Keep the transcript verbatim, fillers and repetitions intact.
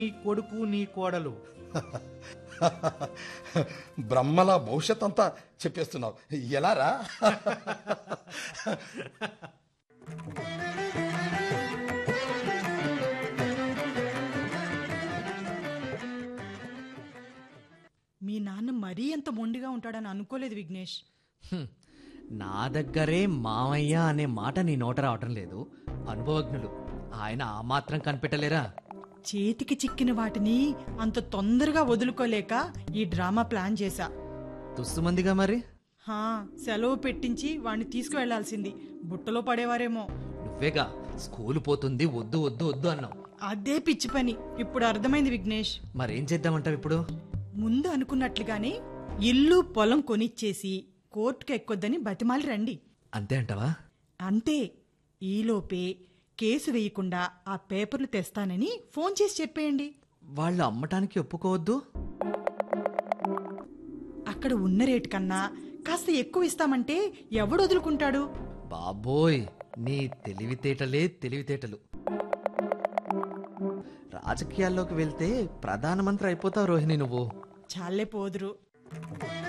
నీ కొడుకు నీ కోడలు. బ్రహ్మల భవిష్యత్ అంతా చెప్పేస్తున్నావు ఎలారా? మీ నాన్న మరీ అంత మొండిగా ఉంటాడని అనుకోలేదు విఘ్నేష్. హ్మ్. నా దగ్గరే మామయ్య అనే మాట నీ నోట రావటం లేదు. అనుభవజ్ఞులు ఆయన ఆ మాత్రం కనిపెట్టలేరా? చేతికి చిక్కిన వాటిని అంత తొందరగా వదులుకోలేక ఈ డ్రామా ప్లాన్ చేశా. తుస్సుమందిగా మరి. హా, సెలవు పెట్టించి వాణ్ణి తీసుకువెళ్లాల్సింది. బుట్టలో పడేవారేమో. నువ్వేగా స్కూలు పోతుంది వద్దు వద్దు వద్దు అన్నావు. అదే పిచ్చి పని ఇప్పుడు అర్థమైంది విఘ్నేష్. మరేం చేద్దామంటావు ఇప్పుడు? ముందు అనుకున్నట్లుగానే ఇల్లు పొలం కొనిచ్చేసి కోర్టుకు ఎక్కొద్దని బతిమాలి రండి. అంతే అంటావా? అంతే. ఈలోపే కేసు వేయకుండా ఆ పేపర్లు తెస్తానని ఫోన్ చేసి చెప్పేయండి. వాళ్ళు అమ్మటానికి ఒప్పుకోవద్దు. అక్కడ ఉన్న రేటు కన్నా కాస్త ఎక్కువ ఇస్తామంటే ఎవడు వదులుకుంటాడు? బాబోయ్, నీ తెలివితేటలే తెలివితేటలు. రాజకీయాల్లోకి వెళ్తే ప్రధానమంత్రి అయిపోతావు రోహిణి నువ్వు. చాలే పోదురు.